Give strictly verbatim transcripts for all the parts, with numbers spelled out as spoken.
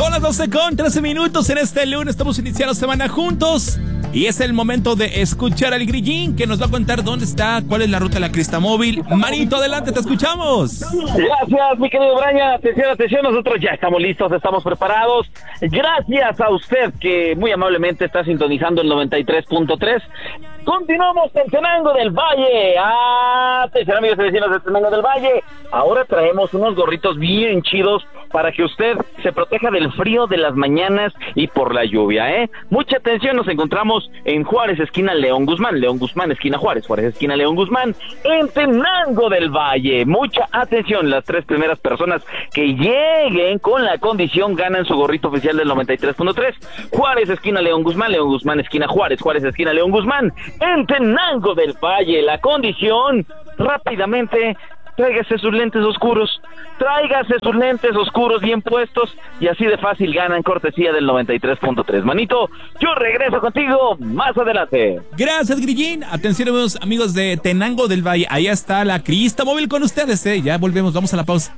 Son las doce con trece minutos en este lunes. Estamos iniciando semana juntos. Y es el momento de escuchar al Grillín, que nos va a contar dónde está, cuál es la ruta de la Crista Móvil. Manito, adelante, te escuchamos. Gracias, mi querido Brian. Atención, atención, nosotros ya estamos listos, estamos preparados. Gracias a usted que muy amablemente está sintonizando el noventa y tres punto tres. Continuamos en Tenango del Valle. Atención, amigos y vecinos de Tenango del Valle. Ahora traemos unos gorritos bien chidos para que usted se proteja del frío de las mañanas y por la lluvia, ¿eh? Mucha atención, nos encontramos en Juárez, esquina León Guzmán. León Guzmán, esquina Juárez. Juárez, esquina León Guzmán. En Tenango del Valle. Mucha atención, las tres primeras personas que lleguen con la condición ganan su gorrito oficial del noventa y tres punto tres. Juárez, esquina León Guzmán. León Guzmán, esquina Juárez. Juárez, esquina León Guzmán. En Tenango del Valle, la condición, rápidamente, tráigase sus lentes oscuros, tráigase sus lentes oscuros bien puestos, y así de fácil ganan cortesía del noventa y tres punto tres. Manito, yo regreso contigo más adelante. Gracias, Grillín. Atención, amigos, amigos de Tenango del Valle, ahí está la Crista Móvil con ustedes, ¿eh? Ya volvemos, vamos a la pausa.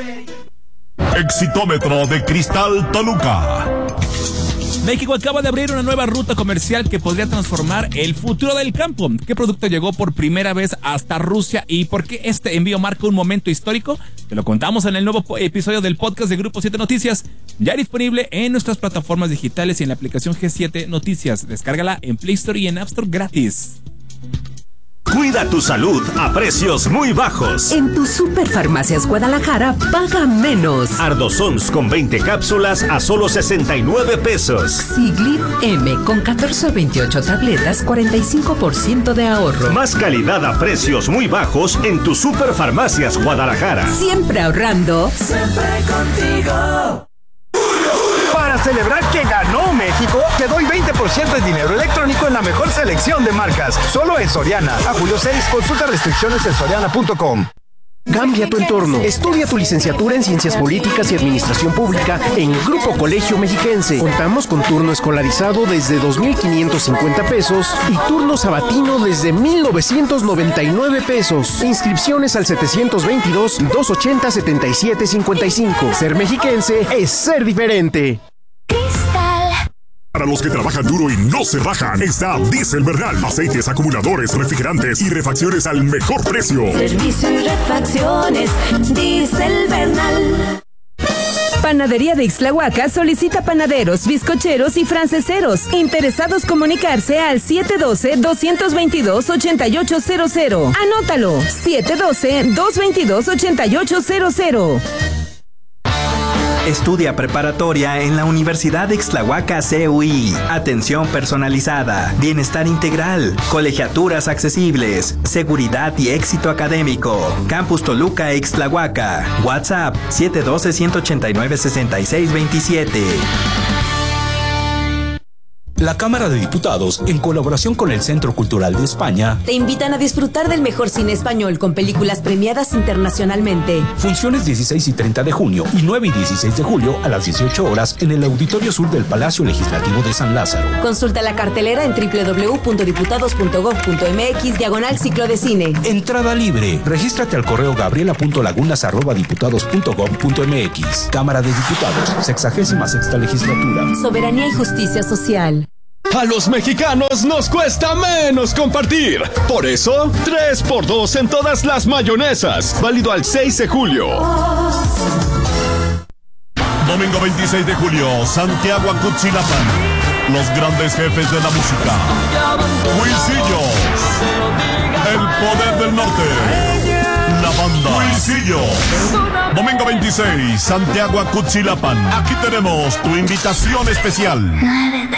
Exitómetro de Cristal Toluca. México acaba de abrir una nueva ruta comercial que podría transformar el futuro del campo. ¿Qué producto llegó por primera vez hasta Rusia y por qué este envío marca un momento histórico? Te lo contamos en el nuevo episodio del podcast de Grupo siete Noticias, ya disponible en nuestras plataformas digitales y en la aplicación G siete Noticias. Descárgala en Play Store y en App Store gratis. Cuida tu salud a precios muy bajos. En tu Superfarmacias Guadalajara, paga menos. Ardosons con veinte cápsulas a solo sesenta y nueve pesos. Siglif M con catorce a veintiocho tabletas, cuarenta y cinco por ciento de ahorro. Más calidad a precios muy bajos en tu Superfarmacias Guadalajara. Siempre ahorrando. Siempre contigo. Para celebrar que ganó México, te doy veinte por ciento de dinero electrónico en la mejor selección de marcas. Solo en Soriana. A julio seis, consulta restricciones en soriana punto com. Cambia tu entorno. Estudia tu licenciatura en Ciencias Políticas y Administración Pública en Grupo Colegio Mexiquense. Contamos con turno escolarizado desde dos mil quinientos cincuenta pesos y turno sabatino desde mil novecientos noventa y nueve pesos. Inscripciones al setecientos veintidós, doscientos ochenta, setenta y siete cincuenta y cinco. Ser mexiquense es ser diferente. Para los que trabajan duro y no se rajan, está Diesel Bernal. Aceites, acumuladores, refrigerantes y refacciones al mejor precio. Servicio y refacciones, Diesel Bernal. Panadería de Ixtlahuaca solicita panaderos, bizcocheros y franceseros. Interesados comunicarse al siete uno dos, dos dos dos, ocho ocho cero cero. Anótalo, siete uno dos, dos dos dos, ocho ocho cero cero. Estudia preparatoria en la Universidad de Ixtlahuaca C U I. Atención personalizada, bienestar integral, colegiaturas accesibles, seguridad y éxito académico. Campus Toluca Ixtlahuaca. WhatsApp siete uno dos, uno ocho nueve, seis seis dos siete. La Cámara de Diputados, en colaboración con el Centro Cultural de España, te invitan a disfrutar del mejor cine español con películas premiadas internacionalmente. Funciones dieciséis y treinta de junio y nueve y dieciséis de julio a las dieciocho horas en el Auditorio Sur del Palacio Legislativo de San Lázaro. Consulta la cartelera en doble u doble u doble u punto diputados punto gob punto eme equis diagonal ciclo de cine. Entrada libre. Regístrate al correo gabriela punto lagunas arroba diputados punto gob punto eme equis. Cámara de Diputados, sexagésima sexta legislatura. Soberanía y justicia social. A los mexicanos nos cuesta menos compartir. Por eso, tres por dos en todas las mayonesas. Válido al seis de julio. Domingo veintiséis de julio, Santiago Acutzilapán. Los grandes jefes de la música. Huisillo. El poder del norte. La banda Huisillo. Domingo veintiséis, Santiago Acutzilapán. Aquí tenemos tu invitación especial.